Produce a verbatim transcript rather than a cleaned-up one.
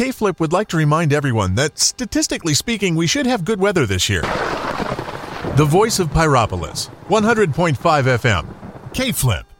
K-Flip would like to remind everyone that, statistically speaking, we should have good weather this year. The voice of Pyropolis, one hundred point five F M, K-Flip.